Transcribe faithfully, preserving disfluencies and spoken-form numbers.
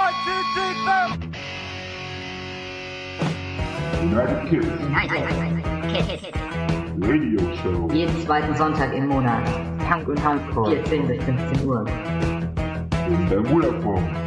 One, two, three, four. United Kids Kids. Radio Show. Jeden zweiten Sonntag im Monat. Punk und Hardcore. vierzehn bis fünfzehn Uhr. In Bermuda-Form.